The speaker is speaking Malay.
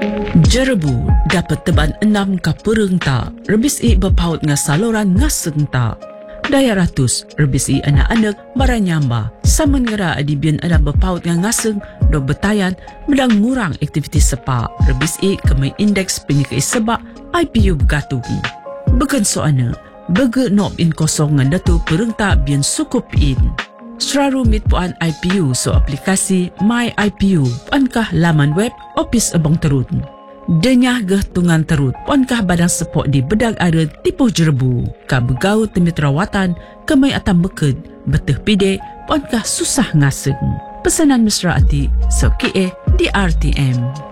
Jerebu dapat teban 6 ka pereng ta, rebisi berpaut nga saluran ngaseng ta. Daya ratus, rebisi anak-anak baranyamba. Saman ngera adibian ada berpaut nga ngaseng, do betayan, medang ngurang aktivitas sepa. Rebisi kemai indeks penyikai sebak, IPU bergatung. Begen soana, bege nob in kosong ngan datu pereng ta bian sukup in. Seraru mit puan IPU so aplikasi My IPU puankah laman web Opis Abang Terut. Denyah geh tungan terut puankah badang sepok di bedag ada tipuh Jerebu. Ka begau temit rawatan kemai atam beked beteh pide puankah susah ngaseng. Pesanan mesra ati so kie di RTM.